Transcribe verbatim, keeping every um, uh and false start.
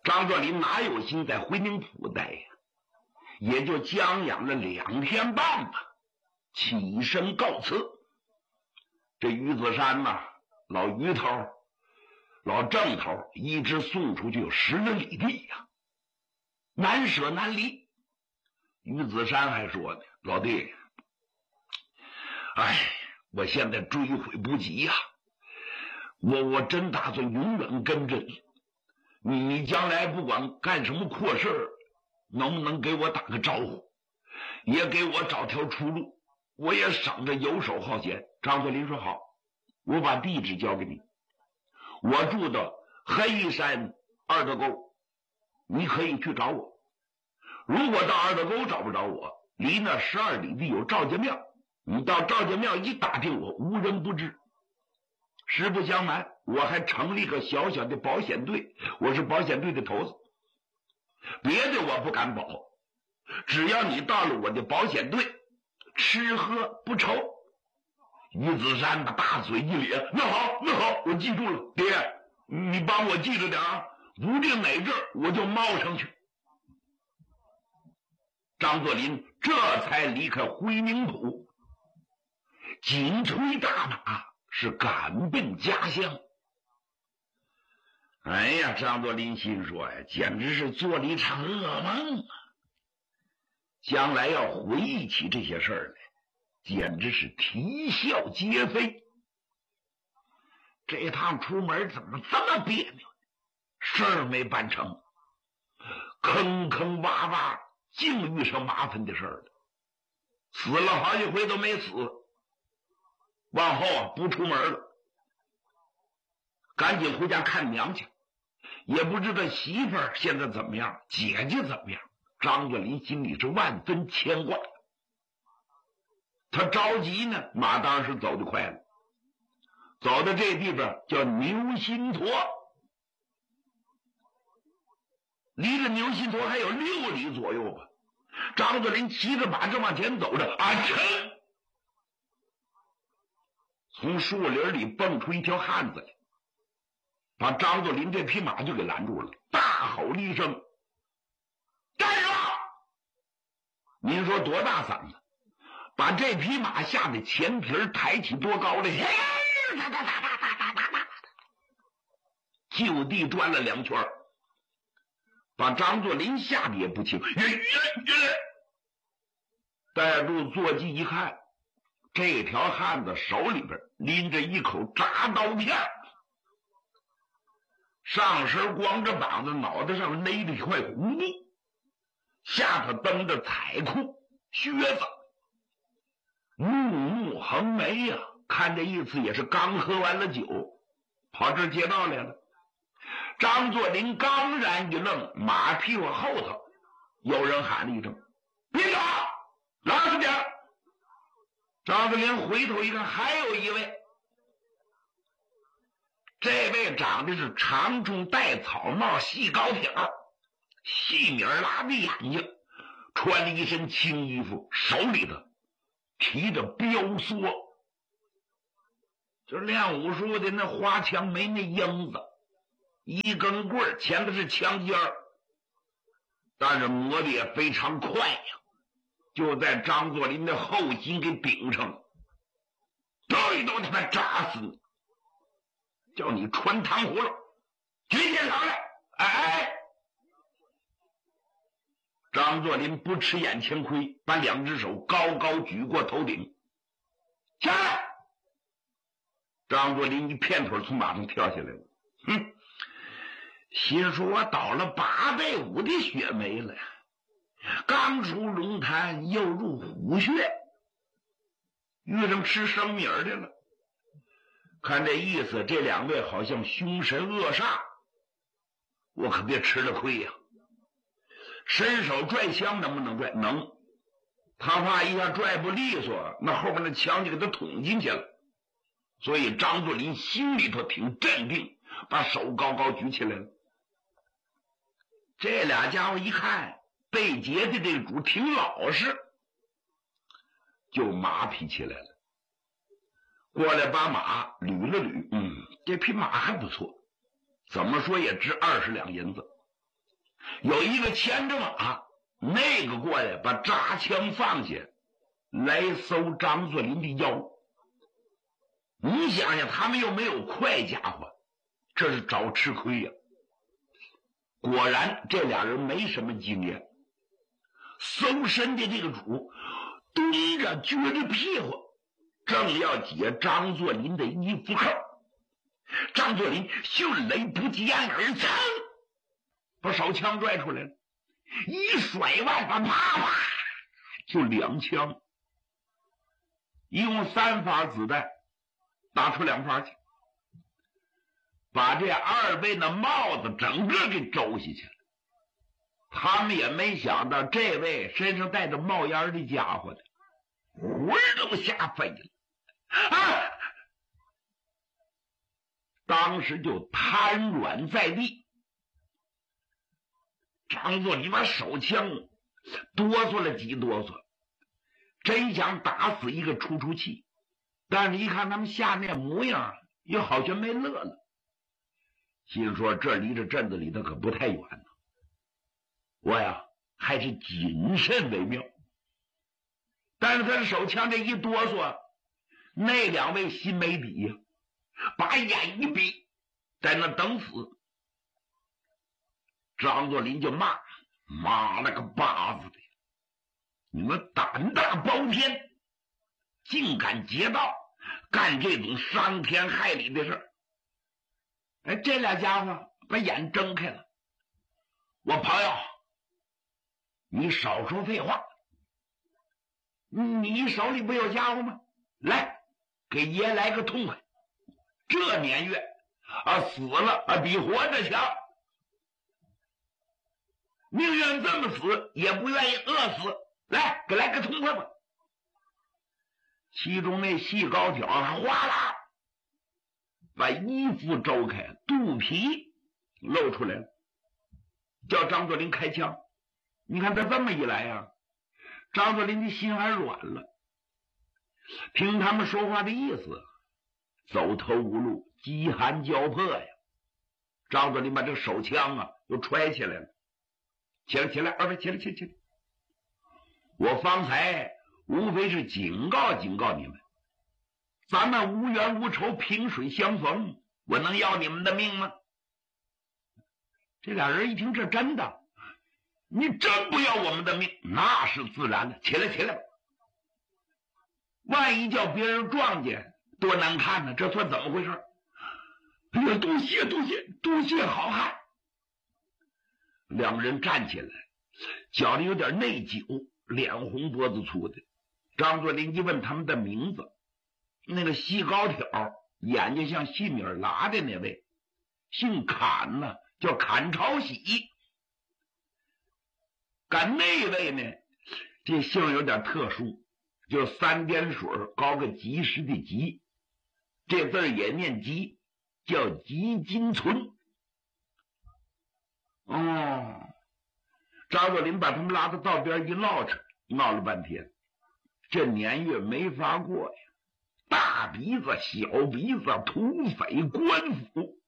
张作霖哪有心在回宁府待呀？也就将养了两天半吧，起身告辞。这于子山呐、啊，老于头、老郑头一直送出去有十来里地呀、啊，难舍难离。于子山还说呢：“老弟，哎，我现在追悔不及呀、啊，我我真打算永远跟着你。你你将来不管干什么阔事，能不能给我打个招呼，也给我找条出路，我也省着游手好闲。”张作霖说：“好，我把地址交给你，我住的黑山二德沟，你可以去找我。如果到二德沟找不着我，离那十二里地有赵家庙，你到赵家庙一打听我，无人不知。实不相瞒，我还成立个小小的保险队，我是保险队的头子。别的我不敢保，只要你到了我的保险队，吃喝不愁。”于子山把大嘴一咧：“那好，那好，我记住了，爹，你帮我记着点啊，不定哪阵我就冒上去。”张作霖这才离开回宁府，紧催大马，是赶奔家乡。哎呀，张作霖心说呀，简直是做了一场噩梦啊！将来要回忆起这些事儿来，简直是啼笑皆非。这趟出门怎么这么别扭呢？事儿没办成，坑坑洼洼，净遇上麻烦的事儿了。死了好几回都没死，往后啊不出门了，赶紧回家看娘去。也不知道媳妇儿现在怎么样，姐姐怎么样。张作霖心里是万分牵挂。他着急呢，马当时走得快了，走到这地方叫牛心坨，离着牛心坨还有六里左右吧。张作霖骑着马正往前走着，啊噌！从树林里蹦出一条汉子来，把张作霖这匹马就给拦住了，大吼了一声：“站住！”您说多大嗓子，把这匹马吓得前蹄抬起多高了，就地转了两圈，把张作霖吓得也不轻。带住坐骑一看，这条汉子手里边拎着一口铡刀片，上身光着膀子，脑袋上勒着一块胡子，下头蹬着彩裤靴子，目目横眉呀、啊，看这意思也是刚喝完了酒，跑这街道来了。张作霖刚然一愣，马屁股后头有人喊了一声：“别走，老实点！”张作霖回头一看，还有一位，这位长得是长中带草帽，细高挑，细米拉的眼睛，穿了一身青衣服，手里头提着标梭，就练武术的那花枪没那缨子，一根棍前头是枪尖儿，但是磨的也非常快呀，就在张作霖的后心给顶上了，刀一刀他妈扎死你，叫你穿糖葫芦，举起手来！哎，张作霖不吃眼前亏，把两只手高高举过头顶，下来！张作霖一片腿从马上跳下来了，哼，心说我倒了八倍五的血没了，刚出龙潭又入虎穴，遇上吃生米儿的了。看这意思，这两位好像凶神恶煞，我可别吃了亏呀、啊！伸手拽枪能不能拽？能。他怕一下拽不利索，那后面的枪就给他捅进去了。所以张作霖心里头挺镇定，把手高高举起来了。这俩家伙一看被劫的这主挺老实，就马匹起来了，过来把马捋了捋，嗯，这匹马还不错，怎么说也值二十两银子。 有一个牵着马，那个过来把扎枪放下，来搜张作霖的腰。你想想，他们又没有快家伙，这是找吃亏呀、啊。果然，这俩人没什么经验。搜身的这个主蹲着撅着屁股，正要解张作霖的衣服扣。张作霖迅雷不及掩耳，噌，把手枪拽出来了，一甩腕，啪啪啪，就两枪，一共三发子弹，打出两发去，把这二位的帽子整个给周下去了。他们也没想到这位身上带着冒烟的家伙的魂都吓飞了啊！当时就瘫软在地。张作霖把手枪哆嗦了几哆嗦，真想打死一个出出气，但是一看他们下那模样，又好像没乐了，心说这离这镇子里头可不太远呢，我呀还是谨慎为妙。但是他的手枪这一哆嗦，那两位心没底呀，把眼一闭，在那等死。张作霖就骂：妈了个巴子的，你们胆大包天，竟敢劫道，干这种伤天害理的事儿。哎，这俩家伙把眼睁开了。我朋友，你少说废话，你手里不有家伙吗？来，给爷来个痛快。这年月啊，死了啊比活着强，宁愿这么死，也不愿意饿死。来，给来个痛快吧。其中那细高挑哗啦把衣服周开，肚皮露出来了，叫张作霖开枪。你看他这么一来呀、啊，张作霖的心还软了。听他们说话的意思，走投无路，饥寒交迫呀。张作霖把这个手枪啊又揣起来了，起来起来，二位起来起来起来。我方才无非是警告警告你们，咱们无冤无仇，萍水相逢，我能要你们的命吗？这俩人一听这真的，你真不要我们的命，那是自然的，起来起来吧。万一叫别人撞见，多难看呢，这算怎么回事？哎呀，多谢多谢多谢好汉。两人站起来，觉得有点内疚，脸红脖子粗的。张作霖一问他们的名字，那个细高挑眼睛像细米拉的那位姓侃呢，叫侃朝喜。赶那位呢，这姓有点特殊，就三点水高个及时的及，这字也念及，叫及金存。哦，张作霖把他们拉到道边一闹扯，闹了半天，这年月没法过呀。大鼻子、小鼻子、土匪、官府，